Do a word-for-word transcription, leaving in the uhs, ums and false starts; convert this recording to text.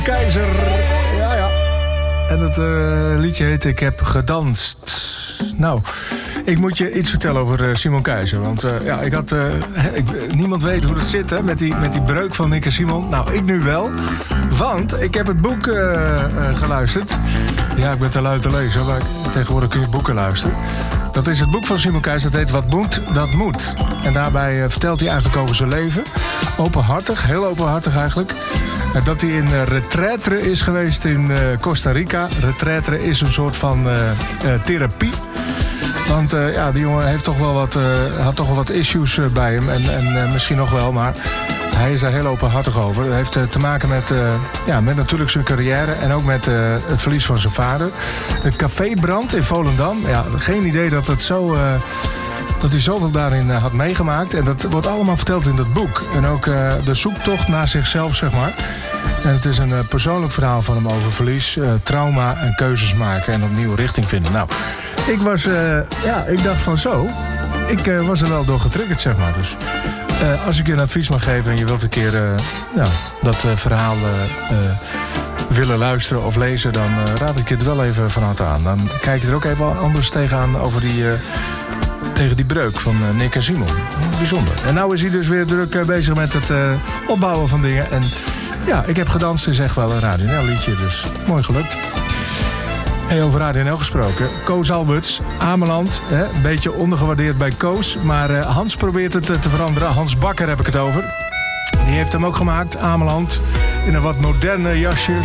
Keizer. Ja, ja. En dat uh, liedje heet Ik heb gedanst. Nou, ik moet je iets vertellen over uh, Simon Keizer. Want uh, ja, ik had, uh, ik, niemand weet hoe het zit hè, met, die, met die breuk van Nick en Simon. Nou, ik nu wel. Want ik heb het boek uh, uh, geluisterd. Ja, ik ben te lui te lezen, maar tegenwoordig kun je boeken luisteren. Dat is het boek van Simon Keizer, dat heet Wat moet, dat moet. En daarbij uh, vertelt hij eigenlijk over zijn leven. Openhartig, heel openhartig eigenlijk. Uh, dat hij in uh, retraite is geweest in uh, Costa Rica. Retraite is een soort van uh, uh, therapie. Want uh, ja, die jongen heeft toch wel wat, uh, had toch wel wat issues uh, bij hem. En, en uh, misschien nog wel, maar hij is daar heel openhartig over. Het heeft uh, te maken met, uh, ja, met natuurlijk zijn carrière en ook met uh, het verlies van zijn vader. De cafébrand in Volendam. Ja, geen idee dat, het zo, uh, dat hij zoveel daarin uh, had meegemaakt. En dat wordt allemaal verteld in dat boek. En ook uh, de zoektocht naar zichzelf, zeg maar. En het is een uh, persoonlijk verhaal van hem over verlies, uh, trauma en keuzes maken en opnieuw richting vinden. Nou, ik was, uh, ja, ik dacht van zo. Ik uh, was er wel door getriggerd, zeg maar. Dus uh, als ik je een advies mag geven en je wilt een keer uh, ja, dat uh, verhaal uh, uh, willen luisteren of lezen, dan uh, raad ik je het wel even van harte aan. Dan kijk je er ook even anders tegenaan over die, uh, tegen die breuk van uh, Nick en Simon. Bijzonder. En nou is hij dus weer druk uh, bezig met het uh, opbouwen van dingen. En ja, ik heb gedanst, is echt wel een Radio N L liedje, dus mooi gelukt. Hey, over Radio N L gesproken. Koos Alberts, Ameland. Hè, een beetje ondergewaardeerd bij Koos. Maar uh, Hans probeert het uh, te veranderen. Hans Bakker heb ik het over. Die heeft hem ook gemaakt, Ameland. In een wat moderne jasje.